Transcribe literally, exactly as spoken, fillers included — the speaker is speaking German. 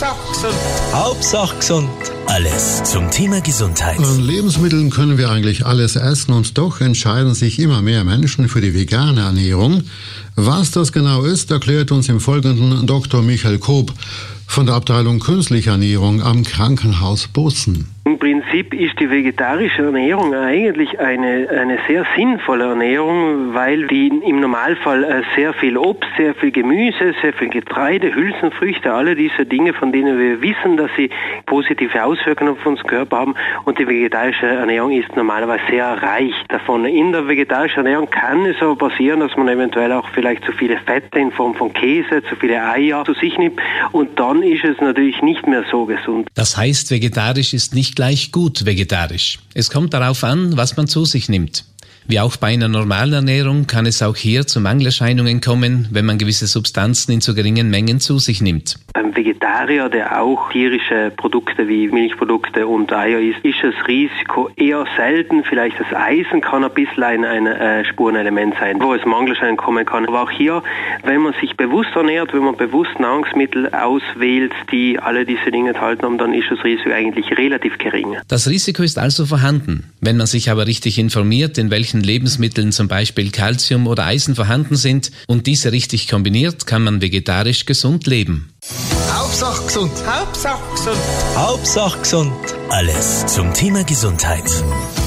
Hauptsache gesund. Hauptsache gesund. Alles zum Thema Gesundheit. An Lebensmitteln können wir eigentlich alles essen und doch entscheiden sich immer mehr Menschen für die vegane Ernährung. Was das genau ist, erklärt uns im Folgenden Doktor Michael Koop von der Abteilung Künstliche Ernährung am Krankenhaus Bozen. Im Prinzip ist die vegetarische Ernährung eigentlich eine, eine sehr sinnvolle Ernährung, weil die im Normalfall sehr viel Obst, sehr viel Gemüse, sehr viel Getreide, Hülsenfrüchte, alle diese Dinge, von denen wir wissen, dass sie positive Auswirkungen auf unseren Körper haben. Und die vegetarische Ernährung ist normalerweise sehr reich davon. In der vegetarischen Ernährung kann es aber passieren, dass man eventuell auch vielleicht zu viele Fette in Form von Käse, zu viele Eier zu sich nimmt. Und dann ist es natürlich nicht mehr so gesund. Das heißt, vegetarisch ist nicht gleich gut vegetarisch. Es kommt darauf an, was man zu sich nimmt. Wie auch bei einer normalen Ernährung kann es auch hier zu Mangelerscheinungen kommen, wenn man gewisse Substanzen in zu geringen Mengen zu sich nimmt. Beim Vegetarier, der auch tierische Produkte wie Milchprodukte und Eier isst, ist das Risiko eher selten. Vielleicht das Eisen kann ein bisschen ein, ein äh, Spurenelement sein, wo es Mangelerscheinungen kommen kann. Aber auch hier, wenn man sich bewusst ernährt, wenn man bewusst Nahrungsmittel auswählt, die alle diese Dinge enthalten haben, dann ist das Risiko eigentlich relativ gering. Das Risiko ist also vorhanden. Wenn man sich aber richtig informiert, in welchen Lebensmitteln zum Beispiel Calcium oder Eisen vorhanden sind und diese richtig kombiniert, kann man vegetarisch gesund leben. Hauptsache gesund. Hauptsache gesund. Hauptsache gesund. Alles zum Thema Gesundheit.